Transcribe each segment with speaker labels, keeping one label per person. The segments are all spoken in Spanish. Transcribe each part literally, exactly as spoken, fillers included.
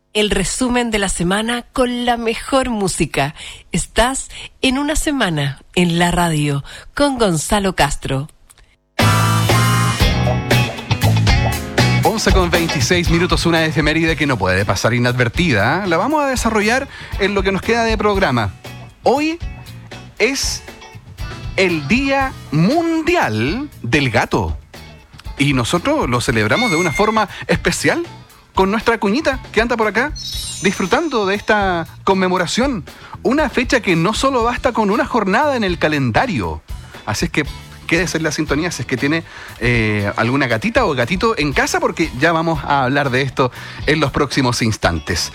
Speaker 1: El resumen de la semana con la mejor música. Estás en Una Semana en la radio con Gonzalo Castro.
Speaker 2: once con veintiséis minutos, una efeméride que no puede pasar inadvertida. La vamos a desarrollar en lo que nos queda de programa. Hoy es el Día Mundial del Gato. Y nosotros lo celebramos de una forma especial con nuestra cuñita que anda por acá disfrutando de esta conmemoración. Una fecha que no solo basta con una jornada en el calendario. Así es que quédese en la sintonía si es que tiene eh, alguna gatita o gatito en casa, porque ya vamos a hablar de esto en los próximos instantes.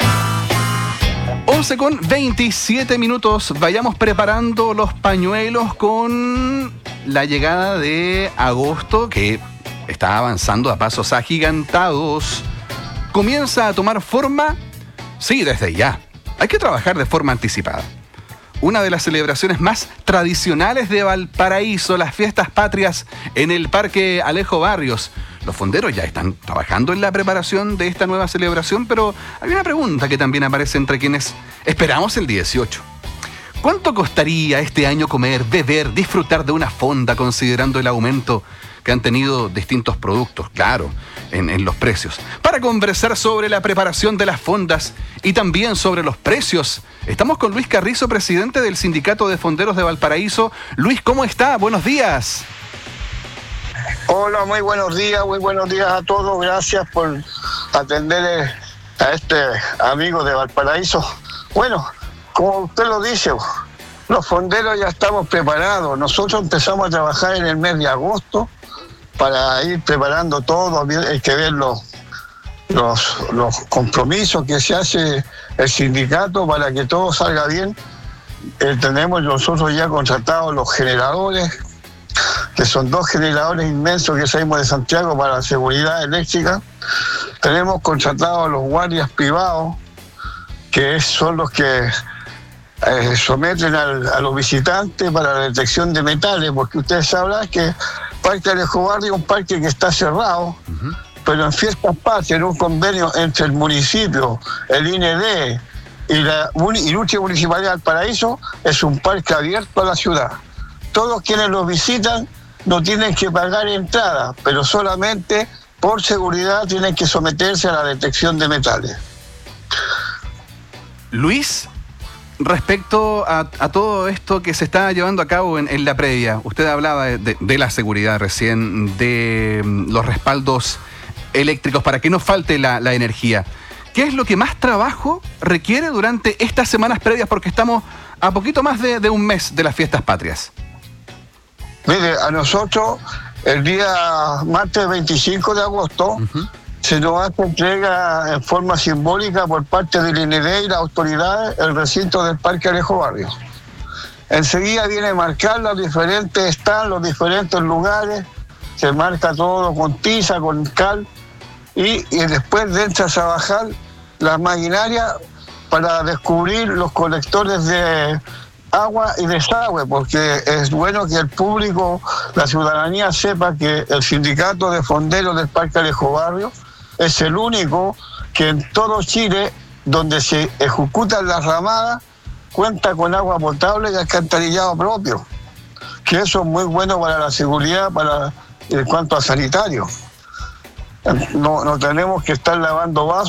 Speaker 2: once con veintisiete minutos. Vayamos preparando los pañuelos con la llegada de agosto, que está avanzando a pasos agigantados. Comienza a tomar forma, sí, desde ya. Hay que trabajar de forma anticipada. Una de las celebraciones más tradicionales de Valparaíso, las fiestas patrias en el Parque Alejo Barrios. Los fonderos ya están trabajando en la preparación de esta nueva celebración, pero hay una pregunta que también aparece entre quienes esperamos el dieciocho. ¿Cuánto costaría este año comer, beber, disfrutar de una fonda, considerando el aumento que han tenido distintos productos, claro, en, en los precios? Para conversar sobre la preparación de las fondas y también sobre los precios, estamos con Luis Carrizo, presidente del Sindicato de Fonderos de Valparaíso. Luis, ¿cómo está? Buenos días.
Speaker 3: Hola, muy buenos días, muy buenos días a todos. Gracias por atender a este amigo de Valparaíso. Bueno, como usted lo dice, los fonderos ya estamos preparados. Nosotros empezamos a trabajar en el mes de agosto para ir preparando todo. Hay que ver los, los, los compromisos que se hace el sindicato para que todo salga bien. Eh, tenemos nosotros ya contratados los generadores, que son dos generadores inmensos que salimos de Santiago para la seguridad eléctrica. Tenemos contratados los guardias privados, que son los que eh, someten al, a los visitantes para la detección de metales, porque ustedes sabrán que Parque Alejo Barrio es un parque que está cerrado, uh-huh. pero en fiestas patrias, en un convenio entre el municipio, el I N D y la Industria Municipalidad del Paraíso, es un parque abierto a la ciudad. Todos quienes lo visitan no tienen que pagar entrada, pero solamente por seguridad tienen que someterse a la detección de metales.
Speaker 2: Luis, respecto a, a todo esto que se está llevando a cabo en, en la previa, usted hablaba de, de, de la seguridad recién, de um, los respaldos eléctricos para que no falte la, la energía. ¿Qué es lo que más trabajo requiere durante estas semanas previas? Porque estamos a poquito más de, de un mes de las fiestas patrias.
Speaker 3: Mire, a nosotros el día martes veinticinco de agosto uh-huh. se nos hace entrega en forma simbólica por parte del I N D y las autoridades el recinto del Parque Alejo Barrios. Enseguida viene a marcar los diferentes stands, los diferentes lugares, se marca todo con tiza, con cal, y, y después entra a trabajar las maquinarias para descubrir los colectores de agua y desagüe, porque es bueno que el público, la ciudadanía sepa que el sindicato de fonderos del Parque Alejo Barrio es el único que en todo Chile, donde se ejecutan las ramadas, cuenta con agua potable y alcantarillado propio, que eso es muy bueno para la seguridad, para en cuanto a sanitario. No, no tenemos que estar lavando vasos